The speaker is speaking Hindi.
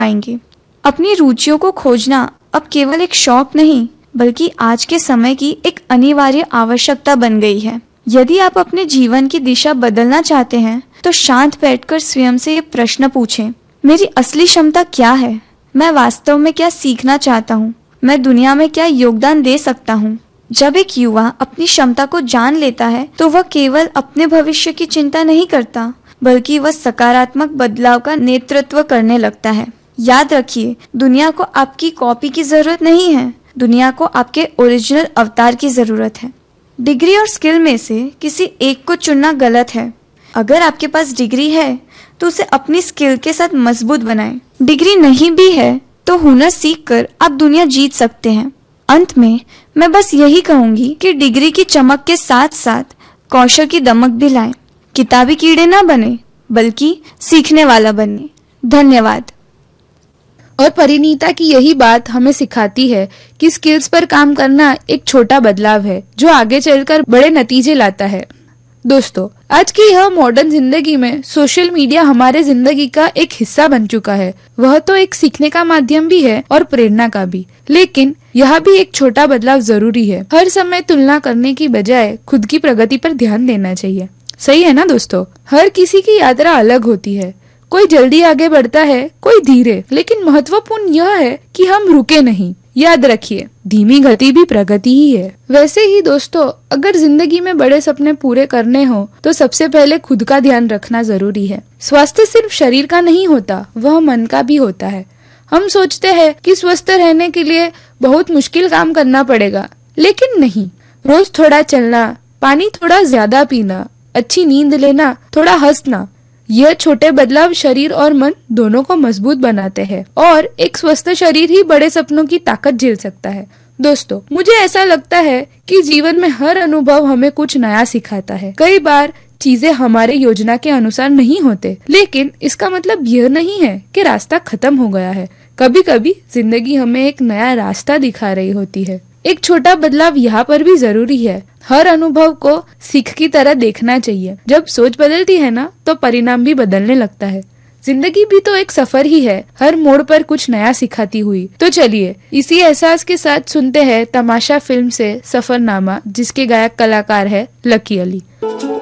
आएंगे। अपनी रुचियों को खोजना अब केवल एक शौक नहीं, बल्कि आज के समय की एक अनिवार्य आवश्यकता बन गई है। यदि आप अपने जीवन की दिशा बदलना चाहते हैं, तो शांत बैठकर स्वयं से ये प्रश्न पूछें, मेरी असली क्षमता क्या है? मैं वास्तव में क्या सीखना चाहता हूँ? मैं दुनिया में क्या योगदान दे सकता हूँ? जब एक युवा अपनी क्षमता को जान लेता है, तो वह केवल अपने भविष्य की चिंता नहीं करता, बल्कि वह सकारात्मक बदलाव का नेतृत्व करने लगता है। याद रखिए, दुनिया को आपकी कॉपी की जरूरत नहीं है, दुनिया को आपके ओरिजिनल अवतार की जरूरत है। डिग्री और स्किल में से किसी एक को चुनना गलत है। अगर आपके पास डिग्री है, तो उसे अपनी स्किल के साथ मजबूत बनाएं। डिग्री नहीं भी है, तो हुनर सीखकर आप दुनिया जीत सकते हैं। अंत में मैं बस यही कहूंगी कि डिग्री की चमक के साथ साथ कौशल की दमक भी लाएं। किताबी कीड़े ना बने, बल्कि सीखने वाला बने। धन्यवाद। और परिणीता की यही बात हमें सिखाती है कि स्किल्स पर काम करना एक छोटा बदलाव है जो आगे चलकर बड़े नतीजे लाता है। दोस्तों, आज की यह मॉडर्न जिंदगी में सोशल मीडिया हमारे जिंदगी का एक हिस्सा बन चुका है। वह तो एक सीखने का माध्यम भी है और प्रेरणा का भी, लेकिन यह भी एक छोटा बदलाव जरूरी है। हर समय तुलना करने की बजाय खुद की प्रगति पर ध्यान देना चाहिए। सही है ना दोस्तों? हर किसी की यात्रा अलग होती है, कोई जल्दी आगे बढ़ता है, कोई धीरे, लेकिन महत्वपूर्ण यह है कि हम रुके नहीं। याद रखिए, धीमी गति भी प्रगति ही है। वैसे ही दोस्तों, अगर जिंदगी में बड़े सपने पूरे करने हो, तो सबसे पहले खुद का ध्यान रखना जरूरी है। स्वास्थ्य सिर्फ शरीर का नहीं होता, वह मन का भी होता है। हम सोचते हैं कि स्वस्थ रहने के लिए बहुत मुश्किल काम करना पड़ेगा, लेकिन नहीं। रोज थोड़ा चलना, पानी थोड़ा ज्यादा पीना, अच्छी नींद लेना, थोड़ा हंसना, यह छोटे बदलाव शरीर और मन दोनों को मजबूत बनाते हैं और एक स्वस्थ शरीर ही बड़े सपनों की ताकत झेल सकता है। दोस्तों, मुझे ऐसा लगता है कि जीवन में हर अनुभव हमें कुछ नया सिखाता है। कई बार चीजें हमारे योजना के अनुसार नहीं होते, लेकिन इसका मतलब यह नहीं है कि रास्ता खत्म हो गया है। कभी कभी जिंदगी हमें एक नया रास्ता दिखा रही होती है। एक छोटा बदलाव यहाँ पर भी जरूरी है। हर अनुभव को सीख की तरह देखना चाहिए। जब सोच बदलती है ना, तो परिणाम भी बदलने लगता है। जिंदगी भी तो एक सफर ही है, हर मोड़ पर कुछ नया सिखाती हुई। तो चलिए इसी एहसास के साथ सुनते हैं तमाशा फिल्म से सफरनामा, जिसके गायक कलाकार है लकी अली।